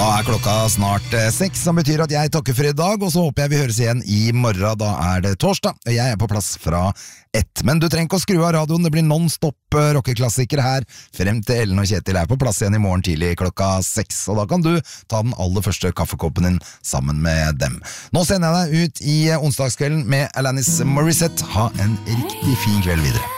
Da klokka snart 6, som betyr at jeg takker for i dag, og så håper jeg vi høres igjen i morgen. Da det torsdag, og jeg på plass fra 1. Men du trenger ikke å skru av radioen, det blir non-stop rockeklassikere her, frem til Ellen og Kjetil på plass igjen i morgen tidlig klokka 6, og da kan du ta den aller første kaffekoppen din sammen med dem. Nå sender jeg deg ut i onsdagskvelden med Alanis Morissette. Ha en riktig fin kveld videre.